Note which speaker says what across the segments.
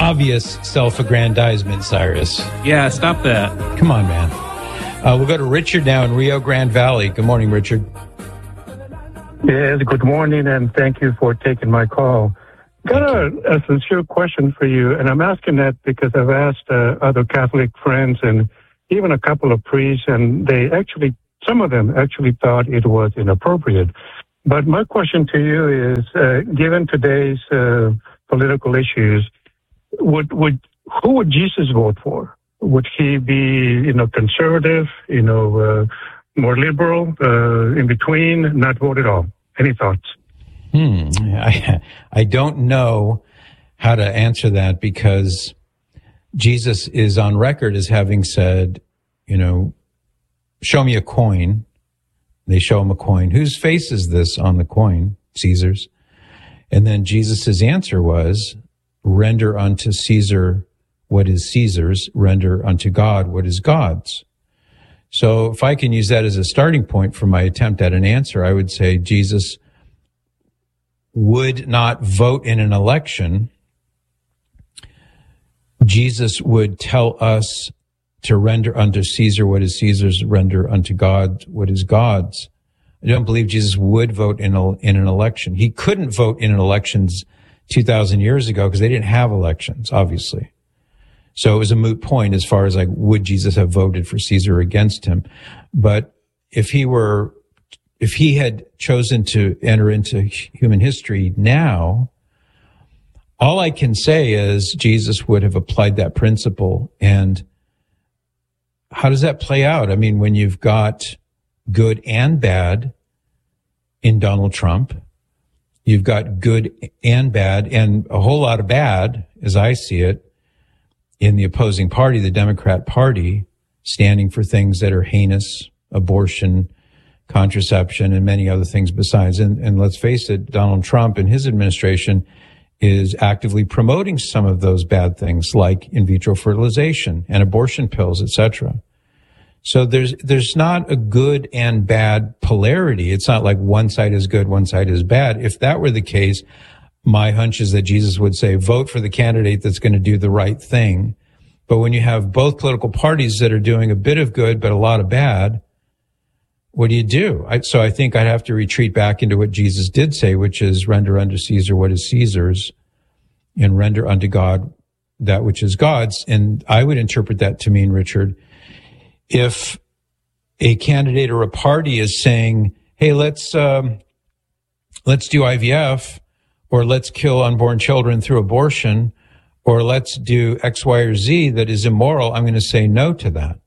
Speaker 1: obvious self-aggrandizement, Cyrus.
Speaker 2: Yeah, stop that.
Speaker 1: Come on, man. We'll go to Richard now in Rio Grande Valley. Good morning, Richard.
Speaker 3: Yes, good morning, and thank you for taking my call. Got a sincere question for you, and I'm asking that because I've asked other Catholic friends and even a couple of priests, and some of them actually thought it was inappropriate. But my question to you is, given today's political issues, who would Jesus vote for? Would he be, conservative, more liberal, in between, not vote at all? Any thoughts?
Speaker 1: I don't know how to answer that because Jesus is on record as having said, show me a coin. They show him a coin. Whose face is this on the coin? Caesar's. And then Jesus' answer was, render unto Caesar what is Caesar's, render unto God what is God's. So if I can use that as a starting point for my attempt at an answer, I would say Jesus would not vote in an election. Jesus would tell us to render unto Caesar what is Caesar's, render unto God what is God's. I don't believe Jesus would vote in an election. He couldn't vote in elections 2,000 years ago because they didn't have elections, obviously. So it was a moot point as far as would Jesus have voted for Caesar or against him? But if he had chosen to enter into human history now, all I can say is Jesus would have applied that principle. And how does that play out? I mean, when you've got good and bad in Donald Trump, you've got good and bad and a whole lot of bad, as I see it, in the opposing party, the Democrat Party, standing for things that are heinous, abortion, contraception, and many other things besides. And let's face it, Donald Trump and his administration is actively promoting some of those bad things like in vitro fertilization and abortion pills, etc. So there's not a good and bad polarity. It's not like one side is good, one side is bad. If that were the case, my hunch is that Jesus would say, vote for the candidate that's going to do the right thing. But when you have both political parties that are doing a bit of good but a lot of bad, what do you do? So I think I'd have to retreat back into what Jesus did say, which is render unto Caesar what is Caesar's and render unto God that which is God's. And I would interpret that to mean, Richard, if a candidate or a party is saying, hey, let's do IVF, or let's kill unborn children through abortion, or let's do X, Y, or Z that is immoral, I'm going to say no to that.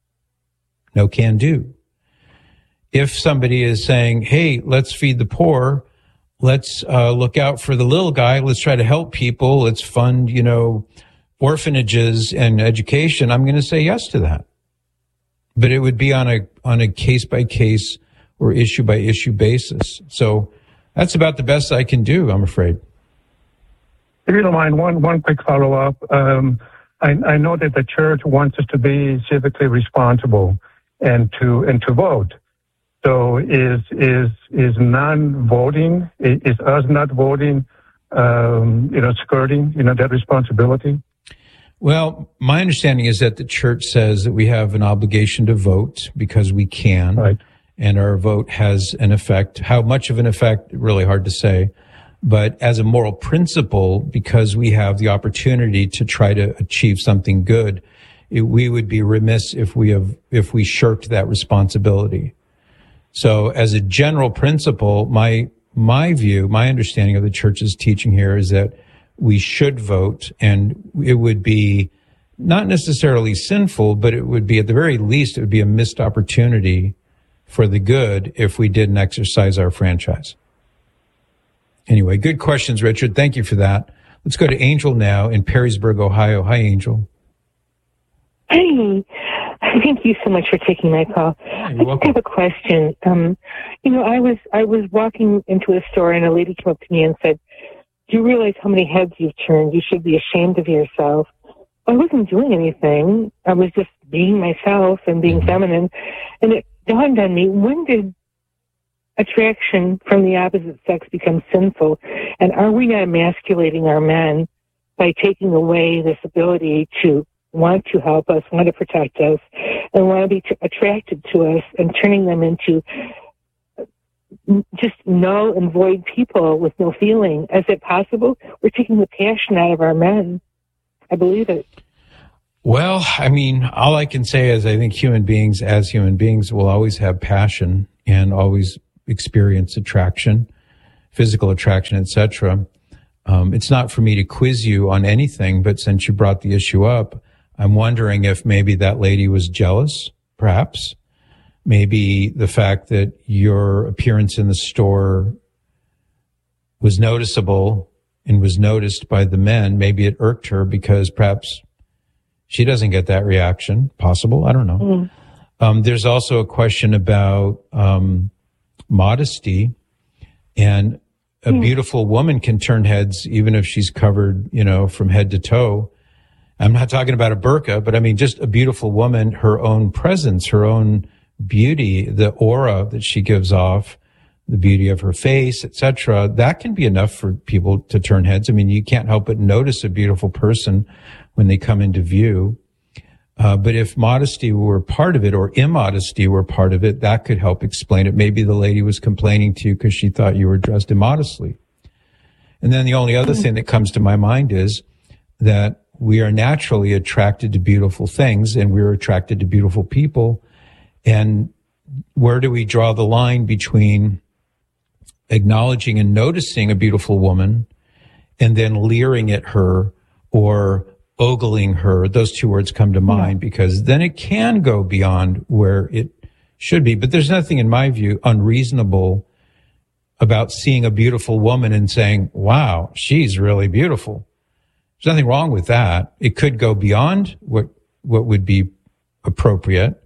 Speaker 1: No can do. If somebody is saying, hey, let's feed the poor, let's look out for the little guy, let's try to help people, let's fund, orphanages and education, I'm going to say yes to that. But it would be on a case-by-case or issue-by-issue basis. So that's about the best I can do, I'm afraid.
Speaker 3: If you don't mind, one quick follow-up. I know that the church wants us to be civically responsible and to vote. So is non-voting, is us not voting, skirting, that responsibility?
Speaker 1: Well, my understanding is that the church says that we have an obligation to vote because we can.
Speaker 3: Right.
Speaker 1: And our vote has an effect. How much of an effect, really hard to say. But as a moral principle, because we have the opportunity to try to achieve something good, we would be remiss if we shirked that responsibility. So as a general principle, my view, my understanding of the church's teaching here is that we should vote, and it would be not necessarily sinful, but it would be, at the very least, it would be a missed opportunity for the good if we didn't exercise our franchise. Anyway, good questions, Richard. Thank you for that. Let's go to Angel now in Perrysburg, Ohio. Hi, Angel.
Speaker 4: Hey, thank you so much for taking my call. I just have a question. I was walking into a store and a lady came up to me and said, do you realize how many heads you've turned? You should be ashamed of yourself. I wasn't doing anything. I was just being myself and being feminine. And it dawned on me, when did attraction from the opposite sex become sinful? And are we not emasculating our men by taking away this ability to want to help us, want to protect us, and want to be attracted to us, and turning them into just null and void people with no feeling. Is it possible? We're taking the passion out of our men. I believe it.
Speaker 1: Well, I mean, all I can say is I think human beings, as human beings, will always have passion and always experience attraction, physical attraction, etc. It's not for me to quiz you on anything, but since you brought the issue up, I'm wondering if maybe that lady was jealous, perhaps. Maybe the fact that your appearance in the store was noticeable and was noticed by the men, maybe it irked her because perhaps she doesn't get that reaction. Possible. I don't know. There's also a question about modesty, and a beautiful woman can turn heads even if she's covered, from head to toe. I'm not talking about a burqa, but I mean just a beautiful woman, her own presence, her own beauty, the aura that she gives off, the beauty of her face, etc. That can be enough for people to turn heads. I mean, you can't help but notice a beautiful person when they come into view. But if modesty were part of it, or immodesty were part of it, that could help explain it. Maybe the lady was complaining to you because she thought you were dressed immodestly. And then the only other thing that comes to my mind is that we are naturally attracted to beautiful things, and we're attracted to beautiful people. And where do we draw the line between acknowledging and noticing a beautiful woman and then leering at her or ogling her? Those two words come to mind, because then it can go beyond where it should be. But there's nothing, in my view, unreasonable about seeing a beautiful woman and saying, wow, she's really beautiful. There's nothing wrong with that. It could go beyond what would be appropriate.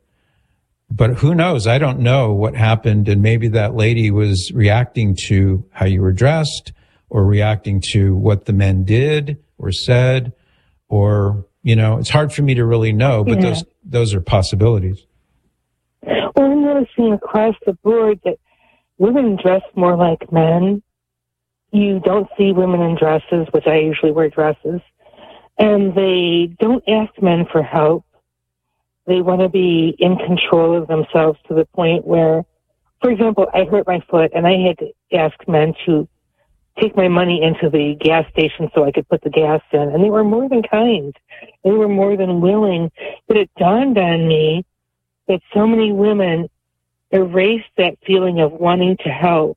Speaker 1: But who knows? I don't know what happened. And maybe that lady was reacting to how you were dressed, or reacting to what the men did or said, or, it's hard for me to really know, but those are possibilities.
Speaker 4: Well, I'm noticing across the board that women dress more like men. You don't see women in dresses, which I usually wear dresses, and they don't ask men for help. They want to be in control of themselves to the point where, for example, I hurt my foot and I had to ask men to take my money into the gas station so I could put the gas in. And they were more than kind. They were more than willing. But it dawned on me that so many women erase that feeling of wanting to help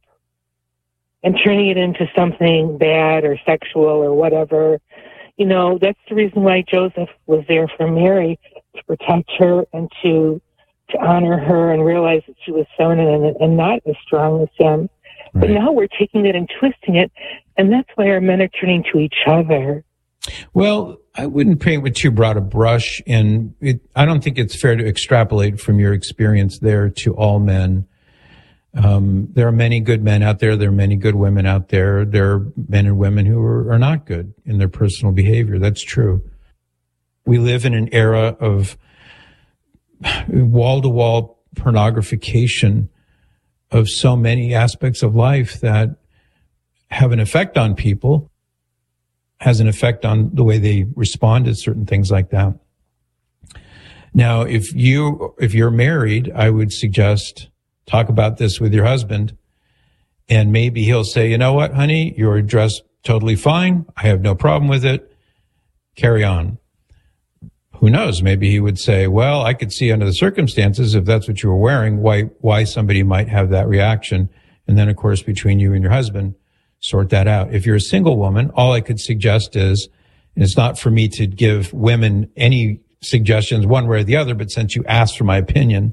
Speaker 4: and turning it into something bad or sexual or whatever. That's the reason why Joseph was there for Mary, to protect her and to honor her and realize that she was feminine and not as strong as him. Right. But now we're taking it and twisting it, and that's why our men are turning to each other.
Speaker 1: Well, I wouldn't paint with too broad a brush, and I don't think it's fair to extrapolate from your experience there to all men. There are many good men out there. There are many good women out there. There are men and women who are not good in their personal behavior. That's true. We live in an era of wall-to-wall pornographication of so many aspects of life that have an effect on people, has an effect on the way they respond to certain things like that. Now, if you're married, I would suggest talk about this with your husband, and maybe he'll say, you know what, honey, you're dressed totally fine. I have no problem with it. Carry on. Who knows? Maybe he would say, well, I could see under the circumstances, if that's what you were wearing, why somebody might have that reaction. And then, of course, between you and your husband, sort that out. If you're a single woman, all I could suggest is, and it's not for me to give women any suggestions one way or the other, but since you asked for my opinion,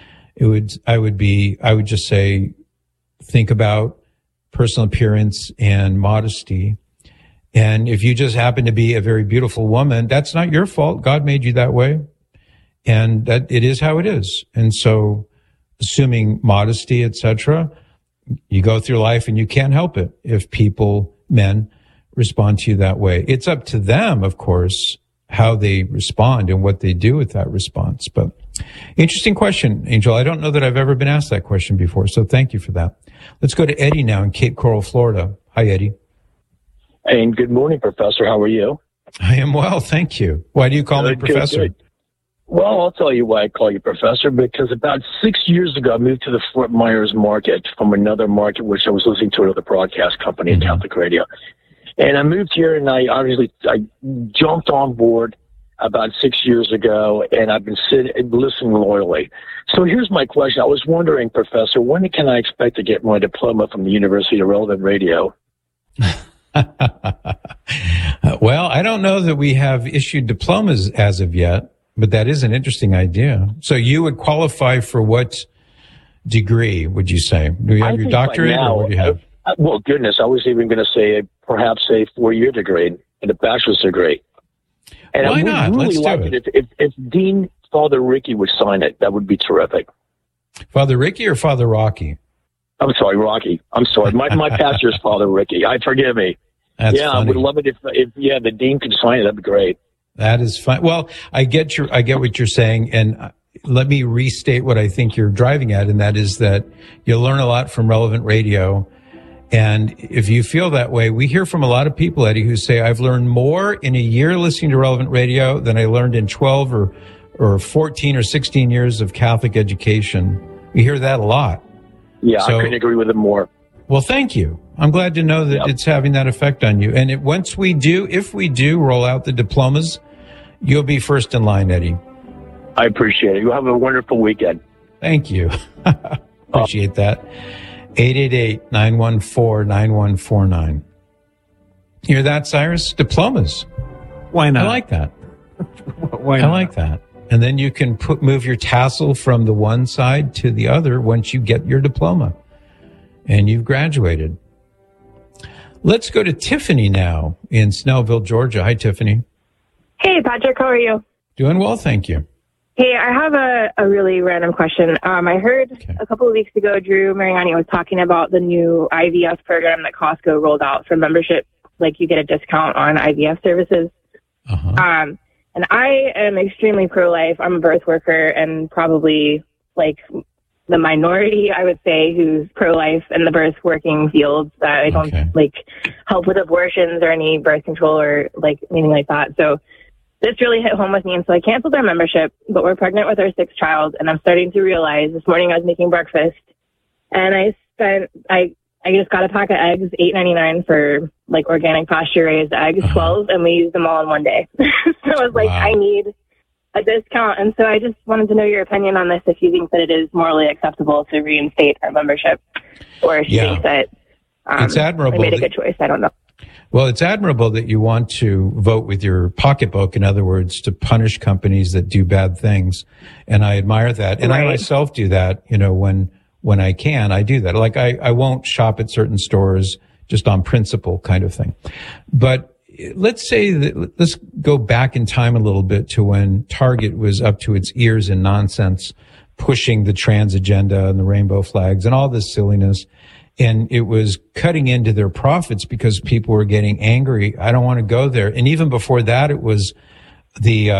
Speaker 1: I would just say, think about personal appearance and modesty. And if you just happen to be a very beautiful woman, that's not your fault. God made you that way. And that it is how it is. And so, assuming modesty, etc., you go through life and you can't help it if men respond to you that way. It's up to them, of course, how they respond and what they do with that response. But interesting question, Angel. I don't know that I've ever been asked that question before, so thank you for that. Let's go to Eddie now in Cape Coral, Florida. Hi, Eddie.
Speaker 2: And good morning, Professor. How are you?
Speaker 1: I am well, thank you. Why do you call me Professor?
Speaker 2: Good. Well, I'll tell you why I call you Professor, because about 6 years ago, I moved to the Fort Myers market from another market, which I was listening to another broadcast company in Catholic radio. And I moved here, and I jumped on board about 6 years ago, and I've been listening loyally. So here's my question. I was wondering, Professor, when can I expect to get my diploma from the University of Relevant Radio?
Speaker 1: Well, I don't know that we have issued diplomas as of yet, but that is an interesting idea. So you would qualify for what degree, would you say? Do you have your doctorate, or what do you have?
Speaker 2: Well, goodness, I was even going to say perhaps a 4-year degree and a bachelor's degree. And
Speaker 1: why not?
Speaker 2: I would really
Speaker 1: Let's
Speaker 2: like
Speaker 1: do
Speaker 2: it if Dean Father Ricky would sign it. That would be terrific.
Speaker 1: Father Ricky or Father Rocky?
Speaker 2: I'm sorry, Rocky. I'm sorry. My pastor is Father Ricky. Forgive me.
Speaker 1: That's
Speaker 2: funny.
Speaker 1: I
Speaker 2: would love it if the Dean could sign it. That'd be great.
Speaker 1: That is fine. Well, I get what you're saying, and let me restate what I think you're driving at, and that is that you'll learn a lot from Relevant Radio. And if you feel that way, we hear from a lot of people, Eddie, who say, I've learned more in a year listening to Relevant Radio than I learned in 12 or 14 or 16 years of Catholic education. We hear that a lot.
Speaker 2: Yeah, so, I couldn't agree with him more.
Speaker 1: Well, thank you. I'm glad to know that it's having that effect on you. And if we do roll out the diplomas, you'll be first in line, Eddie.
Speaker 2: I appreciate it. You have a wonderful weekend.
Speaker 1: Thank you. Appreciate that. 888-914-9149. Hear that, Cyrus? Diplomas.
Speaker 5: Why not?
Speaker 1: I like that.
Speaker 5: Why not?
Speaker 1: I like that. And then you can move your tassel from the one side to the other once you get your diploma and you've graduated. Let's go to Tiffany now in Snellville, Georgia. Hi, Tiffany.
Speaker 6: Hey, Patrick. How are you?
Speaker 1: Doing well, thank you.
Speaker 6: Hey, I have a really random question. I heard a couple of weeks ago, Drew Mariani was talking about the new IVF program that Costco rolled out for membership. Like, you get a discount on IVF services. And I am extremely pro-life. I'm a birth worker and probably like the minority, I would say, who's pro-life in the birth working field. I don't like help with abortions or any birth control or like anything like that. So this really hit home with me. And so I canceled our membership, but we're pregnant with our 6th child. And I'm starting to realize this morning I was making breakfast and I just got a pack of eggs, $8.99 for like organic pasture raised eggs, 12, and we used them all in one day. So I was like, I need a discount. And so I just wanted to know your opinion on this, if you think that it is morally acceptable to reinstate our membership, or if you think that
Speaker 1: it's admirable.
Speaker 6: I made a good choice. I don't know.
Speaker 1: Well, it's admirable that you want to vote with your pocketbook, in other words, to punish companies that do bad things. And I admire that. And I myself do that, when I can, I do that. Like I won't shop at certain stores just on principle kind of thing. But let's go back in time a little bit to when Target was up to its ears in nonsense, pushing the trans agenda and the rainbow flags and all this silliness. And it was cutting into their profits because people were getting angry. I don't want to go there. And even before that, it was the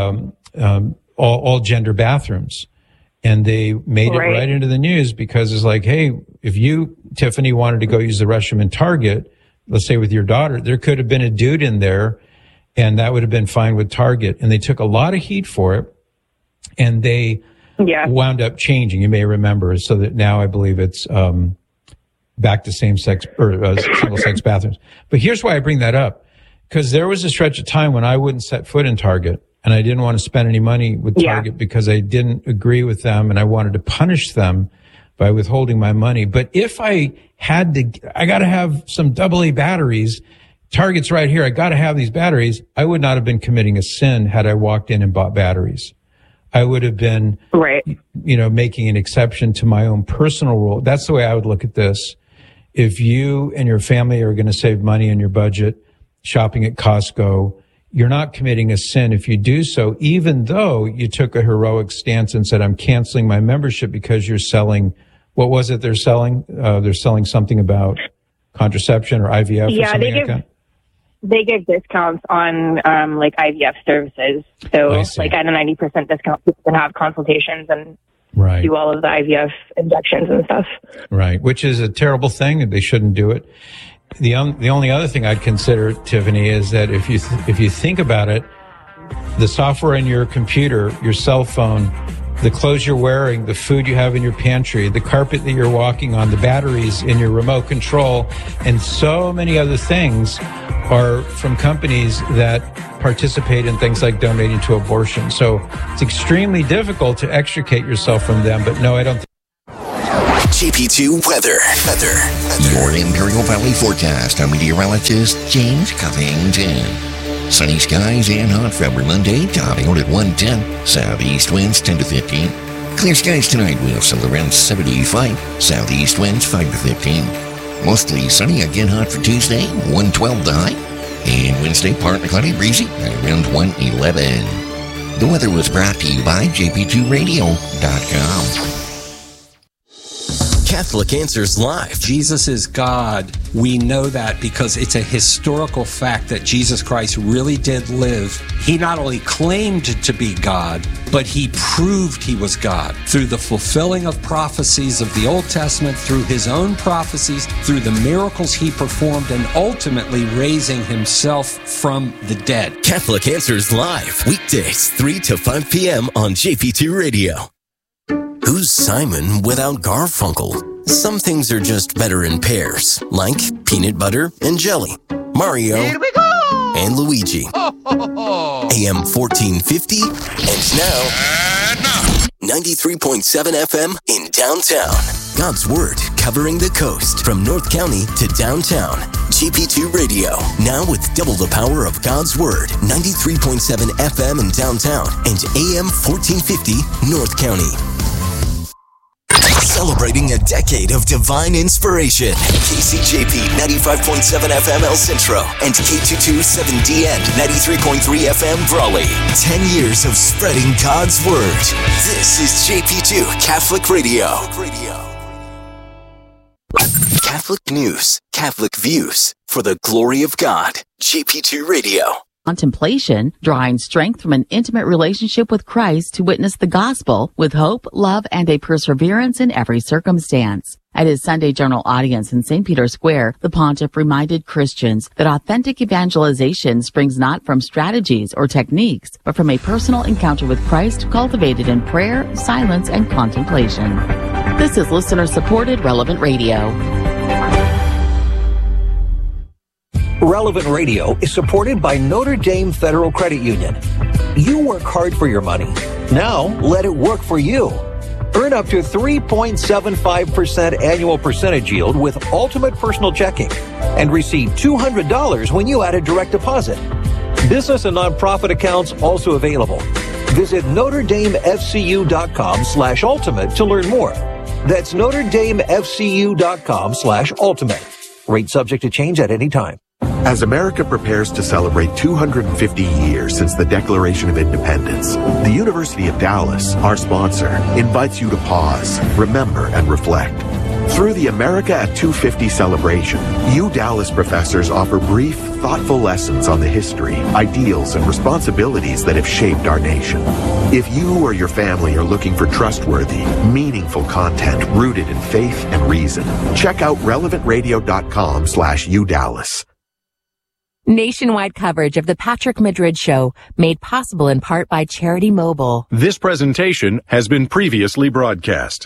Speaker 1: all gender bathrooms. And they made it right into the news because it's like, hey, if you, Tiffany, wanted to go use the restroom in Target, let's say with your daughter, there could have been a dude in there and that would have been fine with Target. And they took a lot of heat for it and they wound up changing. You may remember, so that now I believe it's back to same-sex or single-sex bathrooms. But here's why I bring that up, because there was a stretch of time when I wouldn't set foot in Target. And I didn't want to spend any money with Target because I didn't agree with them and I wanted to punish them by withholding my money. But if I had to, I got to have some AA batteries. Target's right here. I got to have these batteries. I would not have been committing a sin had I walked in and bought batteries. I would have been, making an exception to my own personal rule. That's the way I would look at this. If you and your family are going to save money in your budget, shopping at Costco, you're not committing a sin if you do so, even though you took a heroic stance and said, I'm canceling my membership because you're selling, what was it they're selling? They're selling something about contraception or IVF or something like that?
Speaker 6: They give discounts on like IVF services. So like at a 90% discount, people can have consultations and do all of the IVF injections and stuff.
Speaker 1: Right, which is a terrible thing. They shouldn't do it. The only other thing I'd consider, Tiffany, is that if you think about it, the software in your computer, your cell phone, the clothes you're wearing, the food you have in your pantry, the carpet that you're walking on, the batteries in your remote control, and so many other things are from companies that participate in things like donating to abortion. So it's extremely difficult to extricate yourself from them. But no, I don't think.
Speaker 7: JP2 Weather. Your Imperial Valley forecast. I'm meteorologist James Covington. Sunny skies and hot February Monday, topping out at 110. Southeast winds 10 to 15. Clear skies tonight with some around 75. Southeast winds 5 to 15. Mostly sunny, again hot for Tuesday, 112 the high. And Wednesday, partly cloudy, breezy, around 111. The weather was brought to you by jp2radio.com.
Speaker 8: Catholic Answers Live. Jesus is God. We know that because it's a historical fact that Jesus Christ really did live. He not only claimed to be God, but he proved he was God through the fulfilling of prophecies of the Old Testament, through his own prophecies, through the miracles he performed, and ultimately raising himself from the dead.
Speaker 7: Catholic Answers Live, weekdays 3 to 5 p.m. on JP2 Radio. Who's Simon without Garfunkel? Some things are just better in pairs, like peanut butter and jelly, Mario and Luigi. AM 1450 and now 93.7 FM in downtown. God's Word covering the coast from North County to downtown. JP2 Radio, now with double the power of God's Word. 93.7 FM in downtown and AM 1450 North County. Celebrating a decade of divine inspiration. KCJP 95.7 FM El Centro and K227DN 93.3 FM Brawley. 10 years of spreading God's Word. This is JP2 Catholic Radio. Catholic news, Catholic views for the glory of God. JP2 Radio.
Speaker 9: Contemplation, drawing strength from an intimate relationship with Christ to witness the gospel with hope, love, and a perseverance in every circumstance. At his Sunday Journal audience in St. Peter's Square, the pontiff reminded Christians that authentic evangelization springs not from strategies or techniques, but from a personal encounter with Christ cultivated in prayer, silence, and contemplation. This is listener-supported Relevant Radio.
Speaker 10: Relevant Radio is supported by Notre Dame Federal Credit Union. You work hard for your money. Now, let it work for you. Earn up to 3.75% annual percentage yield with Ultimate Personal Checking and receive $200 when you add a direct deposit. Business and nonprofit accounts also available. Visit NotreDameFCU.com/ultimate to learn more. That's NotreDameFCU.com/ultimate. Rate subject to change at any time.
Speaker 11: As America prepares to celebrate 250 years since the Declaration of Independence, the University of Dallas, our sponsor, invites you to pause, remember, and reflect. Through the America at 250 celebration, you Dallas professors offer brief, thoughtful lessons on the history, ideals, and responsibilities that have shaped our nation. If you or your family are looking for trustworthy, meaningful content rooted in faith and reason, check out relevantradio.com/UDallas.
Speaker 12: Nationwide coverage of the Patrick Madrid Show, made possible in part by Charity Mobile.
Speaker 13: This presentation has been previously broadcast.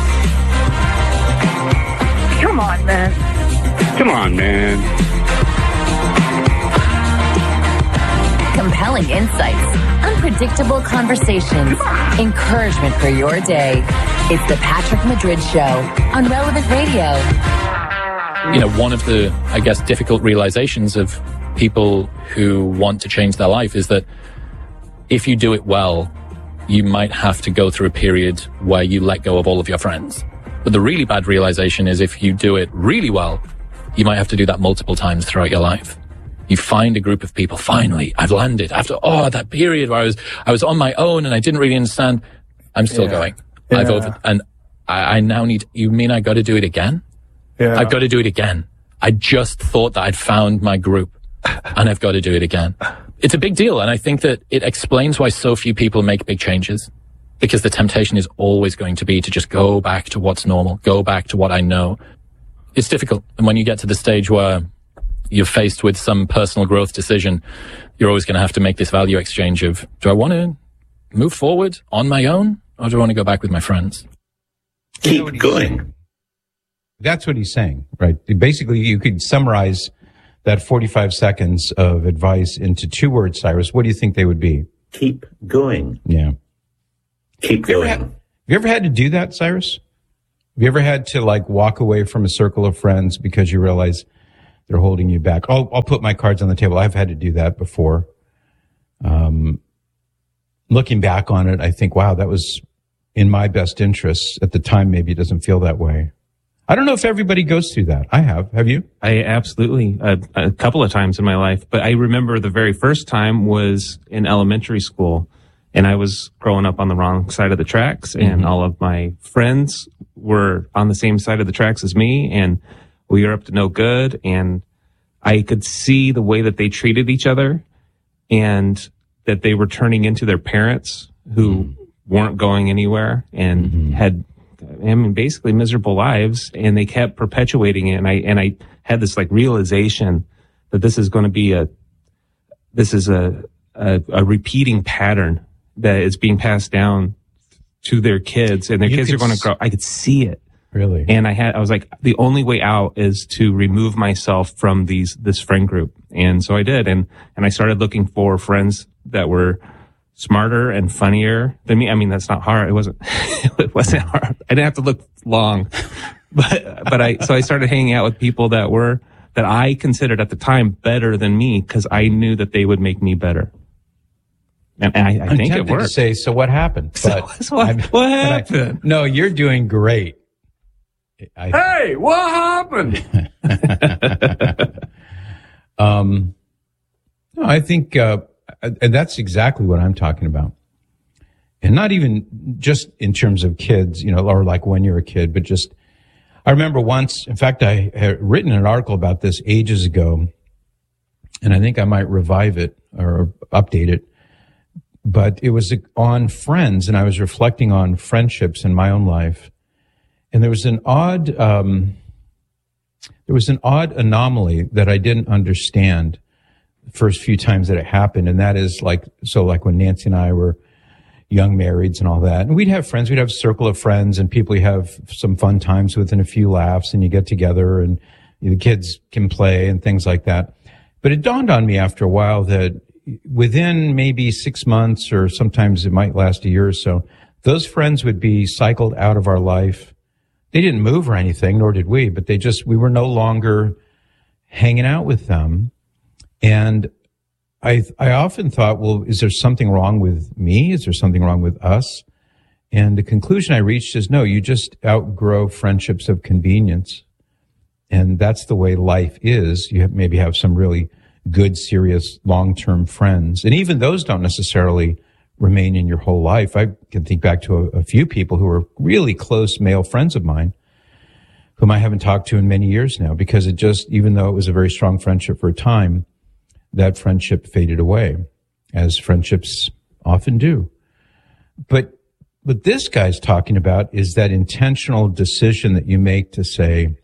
Speaker 14: Come on, man.
Speaker 13: Come on, man.
Speaker 12: Compelling insights, unpredictable conversations, encouragement for your day. It's the Patrick Madrid Show on Relevant Radio.
Speaker 15: You know, one of the, I guess, difficult realizations of people who want to change their life is that if you do it well, you might have to go through a period where you let go of all of your friends. But the really bad realization is if you do it really well, you might have to do that multiple times throughout your life. You find a group of people, finally, I've landed after, that period where I was on my own and I didn't really understand. I'm still going.
Speaker 3: Yeah.
Speaker 15: I now need, you mean I got to do it again?
Speaker 3: Yeah.
Speaker 15: I've got to do it again. I just thought that I'd found my group and I've got to do it again. It's a big deal. And I think that it explains why so few people make big changes, because the temptation is always going to be to just go back to what's normal, go back to what I know. it's difficult. And when you get to the stage where you're faced with some personal growth decision, you're always going to have to make this value exchange of, do I want to move forward on my own, or do I want to go back with my friends?
Speaker 1: Keep going. That's what he's saying, right? Basically, you could summarize that 45 seconds of advice into 2 words, Cyrus. What do you think they would be?
Speaker 16: Keep going.
Speaker 1: Yeah.
Speaker 16: Keep going.
Speaker 1: Have you ever had to do that, Cyrus? Have you ever had to like walk away from a circle of friends because you realize they're holding you back? I'll put my cards on the table. I've had to do that before. Looking back on it, I think, wow, that was in my best interests. At the time, maybe it doesn't feel that way. I don't know if everybody goes through that. I have. Have you?
Speaker 17: I absolutely, a couple of times in my life. But I remember the very first time was in elementary school, and I was growing up on the wrong side of the tracks, and all of my friends were on the same side of the tracks as me, and we were up to no good, and I could see the way that they treated each other, and that they were turning into their parents who weren't going anywhere and had, I mean, basically miserable lives, and they kept perpetuating it. And I had this like realization that this is going to be a repeating pattern that is being passed down to their kids, and their kids are going to grow. I could see it.
Speaker 1: Really?
Speaker 17: And I was like, the only way out is to remove myself from this friend group. And so I did. And I started looking for friends that were smarter and funnier than me. I mean, that's not hard. It wasn't hard. I didn't have to look long, but I started hanging out with people that I considered at the time better than me, because I knew that they would make me better. And I think it worked.
Speaker 1: To say, so what happened? But
Speaker 17: what happened?
Speaker 1: No, you're doing great.
Speaker 5: Hey, what happened?
Speaker 1: No, I think, and that's exactly what I'm talking about. And not even just in terms of kids, or like when you're a kid, but just, I remember once, in fact, I had written an article about this ages ago, and I think I might revive it or update it, but it was on friends, and I was reflecting on friendships in my own life. And there was an odd anomaly that I didn't understand the first few times that it happened. And that is like when Nancy and I were young marrieds and all that, and we'd have friends, we'd have a circle of friends and people you have some fun times with and a few laughs, and you get together and the kids can play and things like that. But it dawned on me after a while that within maybe 6 months, or sometimes it might last a year or so, those friends would be cycled out of our life. They didn't move or anything, nor did we, but we were no longer hanging out with them. And I often thought, well, is there something wrong with me? Is there something wrong with us? And the conclusion I reached is, no, you just outgrow friendships of convenience. And that's the way life is. You maybe have some really good, serious, long-term friends. And even those don't necessarily remain in your whole life. I can think back to a few people who are really close male friends of mine whom I haven't talked to in many years now, because even though it was a very strong friendship for a time, that friendship faded away, as friendships often do. But what this guy's talking about is that intentional decision that you make to say,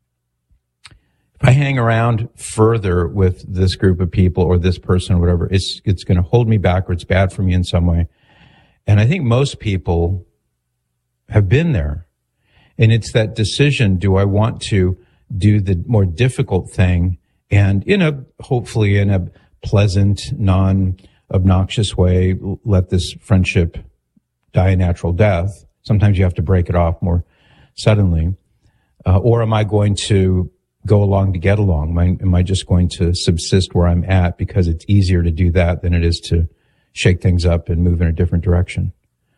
Speaker 1: if I hang around further with this group of people or this person or whatever, it's going to hold me back, or it's bad for me in some way. And I think most people have been there. And it's that decision, do I want to do the more difficult thing and hopefully in a pleasant, non-obnoxious way, let this friendship die a natural death? Sometimes you have to break it off more suddenly. Or am I going to go along to get along? Am I just going to subsist where I'm at because it's easier to do that than it is to shake things up and move in a different direction?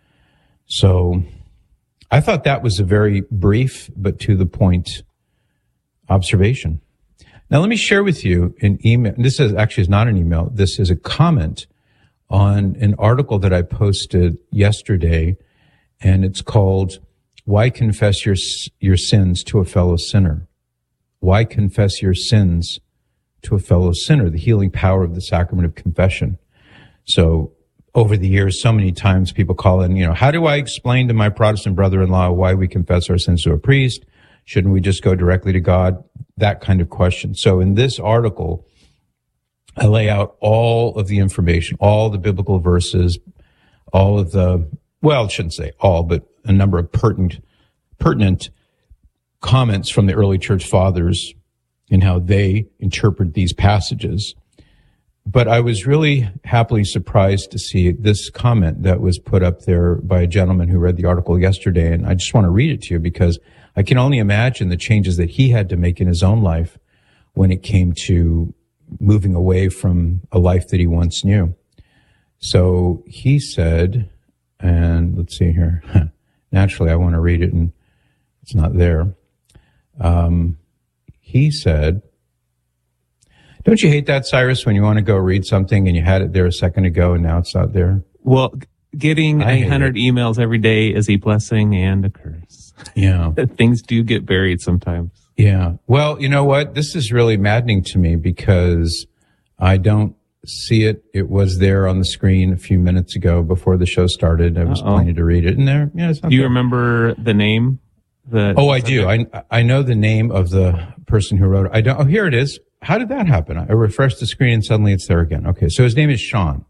Speaker 1: So I thought that was a very brief but to the point observation. Now let me share with you an email. This is not an email. This is a comment on an article that I posted yesterday, and it's called "Why Confess Your Sins to a Fellow Sinner?" Why confess your sins to a fellow sinner? The healing power of the sacrament of confession. So over the years, so many times people call in, how do I explain to my Protestant brother-in-law why we confess our sins to a priest? Shouldn't we just go directly to God? That kind of question. So in this article, I lay out all of the information, all the biblical verses, all of the, well, I shouldn't say all, but a number of pertinent comments from the early church fathers and how they interpret these passages. But I was really happily surprised to see this comment that was put up there by a gentleman who read the article yesterday. And I just want to read it to you because I can only imagine the changes that he had to make in his own life when it came to moving away from a life that he once knew. So he said, and let's see here. Naturally, I want to read it and it's not there. He said, don't you hate that, Cyrus, when you want to go read something and you had it there a second ago and now it's not there?
Speaker 17: Well, getting 100 emails every day is a blessing and a curse.
Speaker 1: Yeah.
Speaker 17: Things do get buried sometimes.
Speaker 1: Yeah. Well, you know what? This is really maddening to me because I don't see it. It was there on the screen a few minutes ago before the show started. I was planning to read it in there. Yeah, it's not
Speaker 17: Do you
Speaker 1: there.
Speaker 17: remember the name?
Speaker 1: I do. I know the name of the person who wrote it. I don't. Oh, here it is. How did that happen? I refreshed the screen and suddenly it's there again. Okay. So his name is Sean.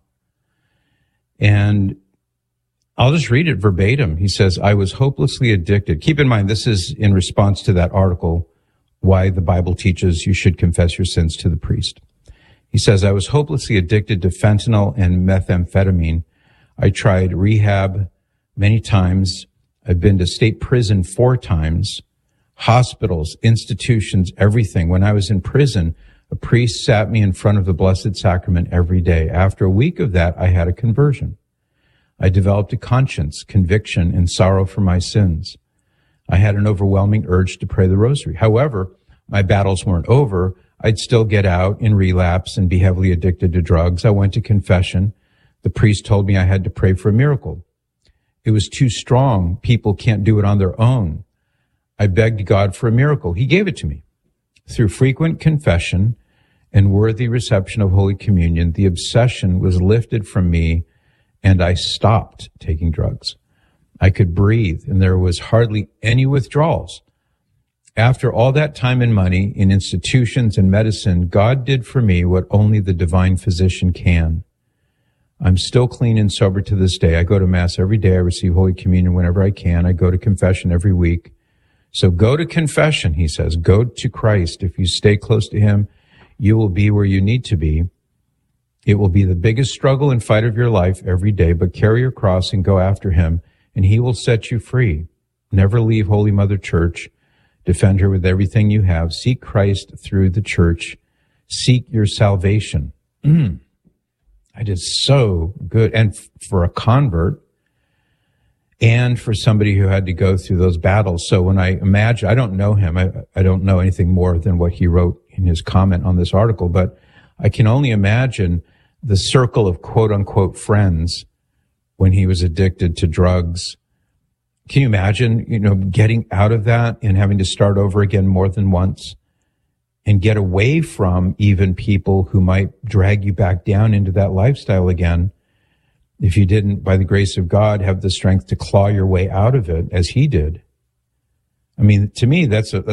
Speaker 1: And I'll just read it verbatim. He says, I was hopelessly addicted. Keep in mind, this is in response to that article, Why the Bible Teaches You Should Confess Your Sins to the Priest. He says, I was hopelessly addicted to fentanyl and methamphetamine. I tried rehab many times. I've been to state prison 4 times, hospitals, institutions, everything. When I was in prison, a priest sat me in front of the Blessed Sacrament every day. After a week of that, I had a conversion. I developed a conscience, conviction, and sorrow for my sins. I had an overwhelming urge to pray the rosary. However, my battles weren't over. I'd still get out in relapse and be heavily addicted to drugs. I went to confession. The priest told me I had to pray for a miracle. It was too strong. People can't do it on their own. I begged God for a miracle. He gave it to me. Through frequent confession and worthy reception of Holy Communion, the obsession was lifted from me and I stopped taking drugs. I could breathe and there was hardly any withdrawals. After all that time and money in institutions and medicine, God did for me what only the divine physician can. I'm still clean and sober to this day. I go to Mass every day. I receive Holy Communion whenever I can. I go to confession every week. So go to confession, he says. Go to Christ. If you stay close to him, you will be where you need to be. It will be the biggest struggle and fight of your life every day, but carry your cross and go after him, and he will set you free. Never leave Holy Mother Church. Defend her with everything you have. Seek Christ through the church. Seek your salvation. It is so good. And for a convert and for somebody who had to go through those battles. So when I imagine, I don't know him. I don't know anything more than what he wrote in his comment on this article, but I can only imagine the circle of quote unquote friends when he was addicted to drugs. Can you imagine, getting out of that and having to start over again more than once and get away from even people who might drag you back down into that lifestyle again if you didn't, by the grace of God, have the strength to claw your way out of it as he did. I mean, to me,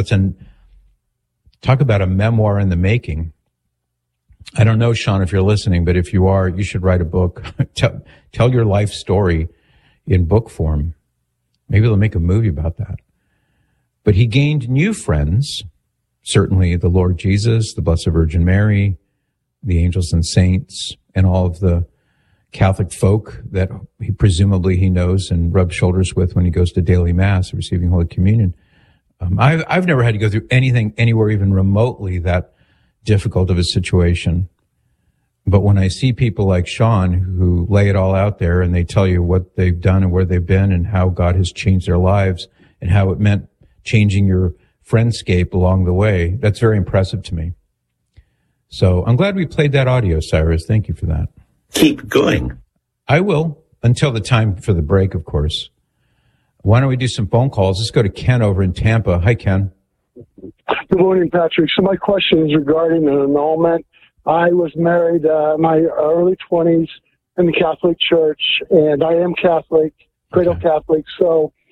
Speaker 1: talk about a memoir in the making. I don't know, Sean, if you're listening, but if you are, you should write a book. Tell your life story in book form. Maybe they'll make a movie about that. But he gained new friends, certainly the Lord Jesus, the Blessed Virgin Mary, the angels and saints, and all of the Catholic folk that presumably he knows and rubs shoulders with when he goes to daily Mass, receiving Holy Communion. I've never had to go through anything anywhere even remotely that difficult of a situation. But when I see people like Sean who lay it all out there and they tell you what they've done and where they've been and how God has changed their lives and how it meant changing your friendscape along the way, that's very impressive to me. So I'm glad we played that audio, Cyrus. Thank you for that.
Speaker 16: Keep going.
Speaker 1: I will, until the time for the break, of course. Why don't we do some phone calls? Let's go to Ken over in Tampa. Hi, Ken.
Speaker 18: Good morning, Patrick. So my question is regarding an annulment. I was married in my early 20s in the Catholic Church, and I am Catholic, cradle Catholic. So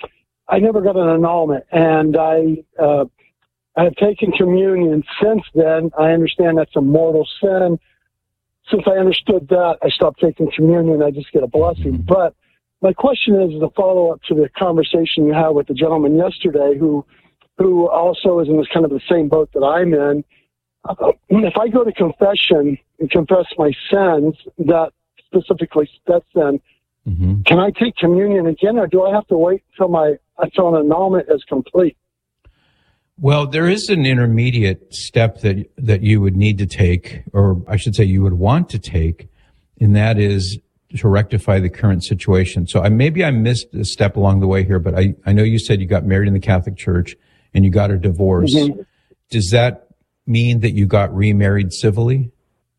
Speaker 18: I never got an annulment, and I have taken communion since then. I understand that's a mortal sin. Since I understood that, I stopped taking communion. I just get a blessing. But my question is a follow-up to the conversation you had with the gentleman yesterday who also is in this kind of the same boat that I'm in. If I go to confession and confess my sins, that specifically that sin, can I take communion again, or do I have to wait until an annulment is complete?
Speaker 1: Well, there is an intermediate step that you would need to take, or I should say you would want to take, and that is to rectify the current situation. So maybe I missed a step along the way here, but I know you said you got married in the Catholic Church and you got a divorce. Does that mean that you got remarried civilly?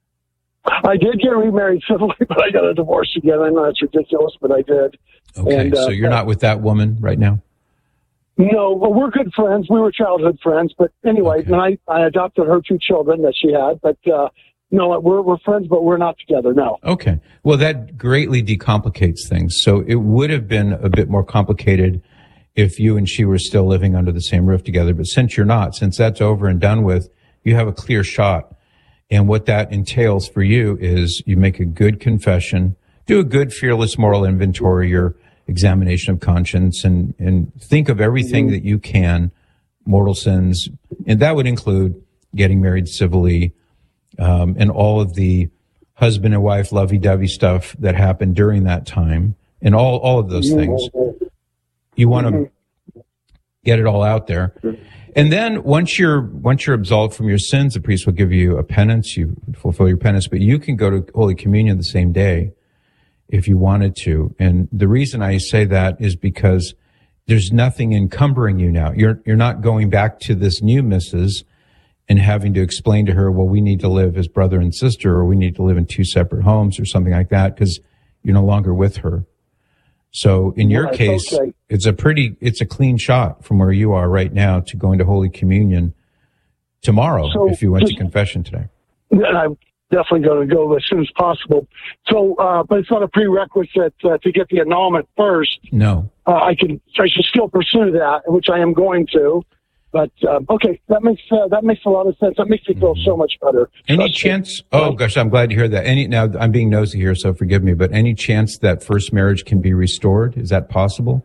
Speaker 18: I did get remarried civilly, but I got a divorce again. I know that's ridiculous, but I did.
Speaker 1: Okay, and, so you're not with that woman right now?
Speaker 18: No, well, we're good friends. We were childhood friends. But anyway, and I adopted her 2 children that she had. But no, we're friends, but we're not together, no.
Speaker 1: Okay. Well, that greatly decomplicates things. So it would have been a bit more complicated if you and she were still living under the same roof together. But since you're not, since that's over and done with, you have a clear shot. And what that entails for you is you make a good confession, do a good fearless moral inventory, your examination of conscience, and think of everything that you can, mortal sins, and that would include getting married civilly, and all of the husband and wife lovey-dovey stuff that happened during that time, and all of those things. You want to get it all out there. And then once you're absolved from your sins, the priest will give you a penance, you fulfill your penance, but you can go to Holy Communion the same day if you wanted to. And the reason I say that is because there's nothing encumbering you now. You're not going back to this new missus and having to explain to her, well, we need to live as brother and sister, or we need to live in 2 separate homes or something like that, because you're no longer with her. So in your case, it's a clean shot from where you are right now to going to Holy Communion tomorrow if you went to confession today.
Speaker 18: I'm definitely going to go as soon as possible. So, but it's not a prerequisite to get the annulment first.
Speaker 1: No.
Speaker 18: I should still pursue that, which I am going to. But okay, that makes a lot of sense. That makes me feel so much better.
Speaker 1: Any chance? Oh gosh, I'm glad to hear that. Now I'm being nosy here, so forgive me. But any chance that first marriage can be restored? Is that possible?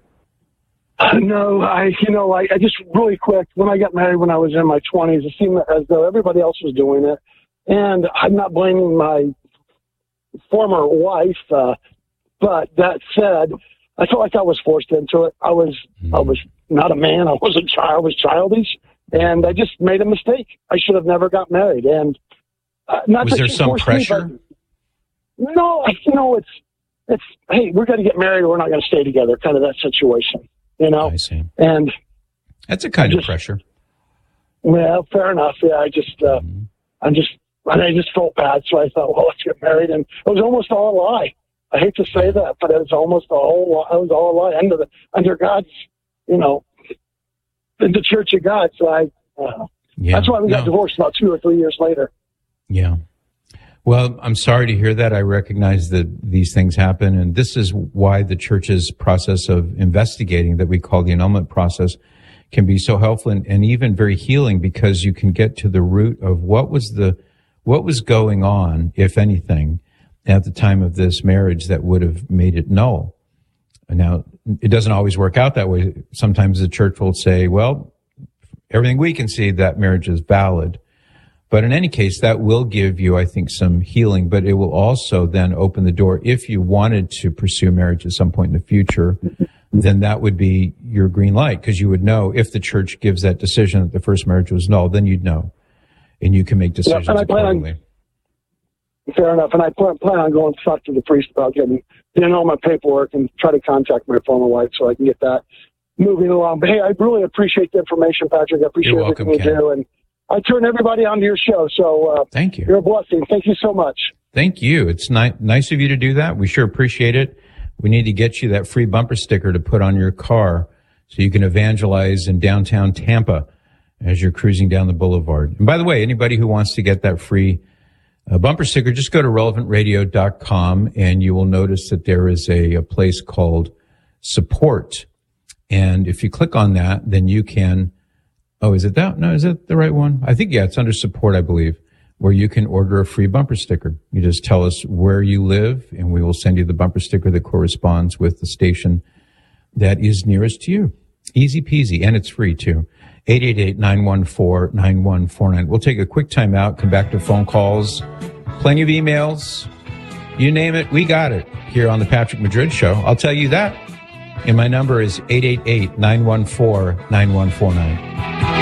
Speaker 18: No, I just really quick, when I got married when I was in my 20s, it seemed as though everybody else was doing it. And I'm not blaming my former wife, but that said, I felt like I was forced into it. I was not a man. I was a child. I was childish, and I just made a mistake. I should have never got married. And
Speaker 1: was there some pressure?
Speaker 18: No, it's hey, we're going to get married, or we're not going to stay together. Kind of that situation,
Speaker 1: I see.
Speaker 18: And
Speaker 1: that's a kind of pressure.
Speaker 18: Well, fair enough. Yeah, I just felt bad, so I thought, well, let's get married, and it was almost all a lie. I hate to say that, but it was almost all a lie under God's, in the Church of God. So that's why we got divorced about 2 or 3 years later.
Speaker 1: Yeah. Well, I'm sorry to hear that. I recognize that these things happen, and this is why the Church's process of investigating, that we call the annulment process, can be so helpful and even very healing, because you can get to the root of what was going on, if anything, at the time of this marriage that would have made it null. Now, it doesn't always work out that way. Sometimes the Church will say, well, everything we can see, that marriage is valid. But in any case, that will give you, I think, some healing, but it will also then open the door. If you wanted to pursue marriage at some point in the future, then that would be your green light, because you would know if the Church gives that decision that the first marriage was null, then you'd know, and you can make decisions accordingly.
Speaker 18: Fair enough. And I plan on going to talk to the priest about getting all my paperwork and try to contact my former wife so I can get that moving along. But hey, I really appreciate the information, Patrick. I appreciate everything you do. And I turn everybody onto your show. So
Speaker 1: thank you.
Speaker 18: You're a blessing. Thank you so much.
Speaker 1: Thank you. It's nice of you to do that. We sure appreciate it. We need to get you that free bumper sticker to put on your car so you can evangelize in downtown Tampa as you're cruising down the boulevard. And by the way, anybody who wants to get that free bumper sticker, just go to relevantradio.com and you will notice that there is a place called support. And if you click on that, then you can, is it that? No, is that the right one? I think, yeah, it's under support, I believe, where you can order a free bumper sticker. You just tell us where you live, and we will send you the bumper sticker that corresponds with the station that is nearest to you. Easy peasy, and it's free too. 888-914-9149. We'll take a quick time out, come back to phone calls, plenty of emails. You name it, we got it here on the Patrick Madrid Show. I'll tell you that. And my number is 888-914-9149.